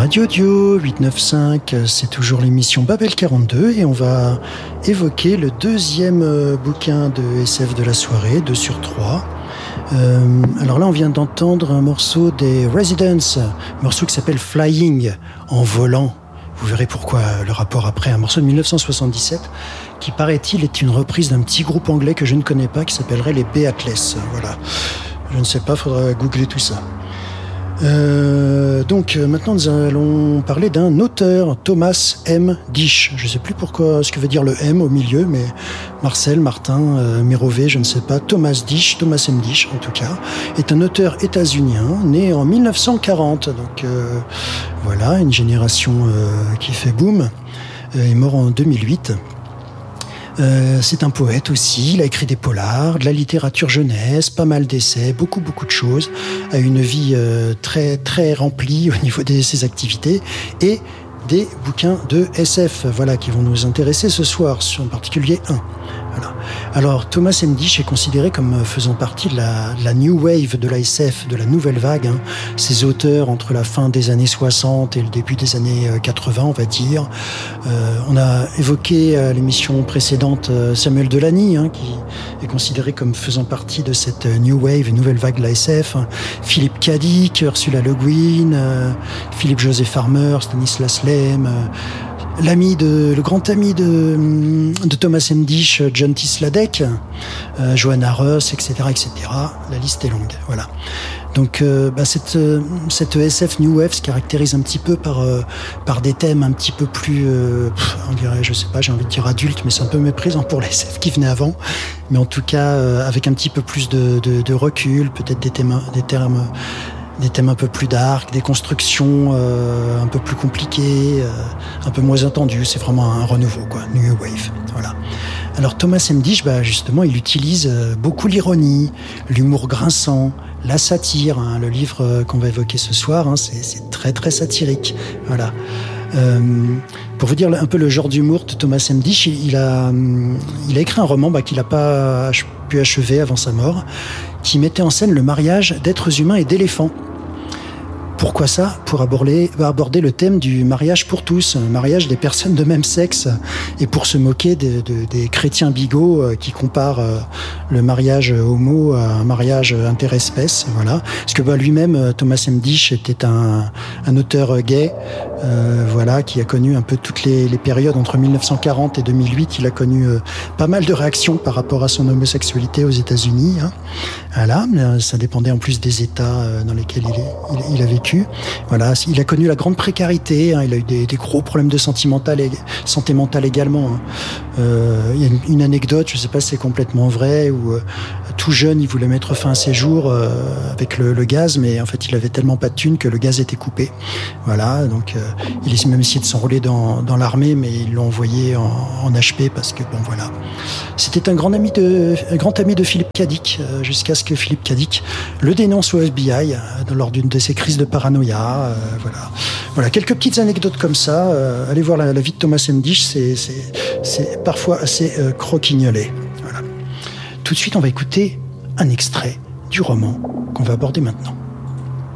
Radio Dio 895, c'est toujours l'émission Babel 42 et on va évoquer le deuxième bouquin de SF de la soirée, 2 sur 3. Alors là, on vient d'entendre un morceau des Residents, un morceau qui s'appelle Flying, en volant. Vous verrez pourquoi le rapport après, un morceau de 1977 qui, paraît-il, est une reprise d'un petit groupe anglais que je ne connais pas qui s'appellerait les Beatles. Voilà. Je ne sais pas, faudra googler tout ça. Donc maintenant nous allons parler d'un auteur, Thomas M. Disch. Je ne sais plus pourquoi ce que veut dire le M au milieu, mais Marcel, Martin, Mérové, je ne sais pas. Thomas Disch, Thomas M. Disch en tout cas, est un auteur états-unien né en 1940. Donc voilà, une génération qui fait boom. Est mort en 2008. C'est un poète aussi, il a écrit des polars, de la littérature jeunesse, pas mal d'essais, beaucoup de choses, a une vie très très remplie au niveau de ses activités et des bouquins de SF, voilà, qui vont nous intéresser ce soir, en particulier un. Voilà. Alors Thomas M. Disch est considéré comme faisant partie de la New Wave de la SF, de la nouvelle vague. Hein. Ces auteurs entre la fin des années 60 et le début des années 80, on va dire. On a évoqué à l'émission précédente Samuel Delany, hein, qui est considéré comme faisant partie de cette New Wave, nouvelle vague de la SF. Hein. Philippe K. Dick, Ursula Le Guin, Philippe Joseph Farmer, Stanislas Lem, le grand ami de Thomas M. Disch, John T. Sladek, Johanna Russ, etc., etc. La liste est longue. Voilà. Donc, cette SF New Wave se caractérise un petit peu par des thèmes un petit peu plus, on dirait, je sais pas, j'ai envie de dire adultes, mais c'est un peu méprisant pour la SF qui venait avant. Mais en tout cas, avec un petit peu plus de recul, peut-être des thèmes un peu plus dark, des constructions un peu plus compliquées, un peu moins attendues. C'est vraiment un renouveau, quoi, New Wave. Voilà. Alors Thomas M. Disch, justement, il utilise beaucoup l'ironie, l'humour grinçant, la satire. Hein, le livre qu'on va évoquer ce soir, hein, c'est très très satirique. Voilà. Pour vous dire un peu le genre d'humour de Thomas M. Disch, il a écrit un roman qu'il n'a pas pu achever avant sa mort, qui mettait en scène le mariage d'êtres humains et d'éléphants. Pourquoi ça ? Pour aborder le thème du mariage pour tous, un mariage des personnes de même sexe, et pour se moquer des chrétiens bigots qui comparent le mariage homo à un mariage interespèce. Voilà. Parce que lui-même, Thomas M. Disch, était un auteur gay, voilà, qui a connu un peu toutes les périodes entre 1940 et 2008. Il a connu pas mal de réactions par rapport à son homosexualité aux États-Unis. Hein. Voilà, ça dépendait en plus des États dans lesquels il a vécu. Voilà, il a connu la grande précarité, hein, il a eu des gros problèmes de santé mentale également. Hein. Il y a une anecdote, je ne sais pas si c'est complètement vrai, où tout jeune, il voulait mettre fin à ses jours avec le gaz, mais en fait, il avait tellement pas de thunes que le gaz était coupé. Voilà, donc il a même essayé de s'enrôler dans l'armée, mais ils l'ont envoyé en HP parce que, bon, voilà. C'était un grand ami de Philippe K. Dick, jusqu'à ce que Philippe K. Dick le dénonce au FBI lors d'une de ses crises de paranoïa. Voilà, quelques petites anecdotes comme ça. Allez voir la vie de Thomas M. Disch, c'est parfois assez croquignolé. Voilà. Tout de suite, on va écouter un extrait du roman qu'on va aborder maintenant.